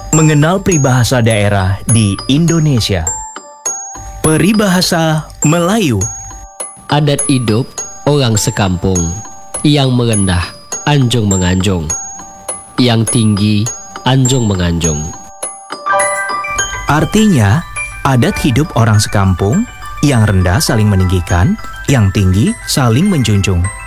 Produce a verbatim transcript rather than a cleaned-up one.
Mengenal peribahasa daerah di Indonesia. Peribahasa Melayu. Adat hidup orang sekampung, yang merendah anjung menganjung, yang tinggi anjung menganjung. Artinya, adat hidup orang sekampung, yang rendah saling meninggikan, yang tinggi saling menjunjung.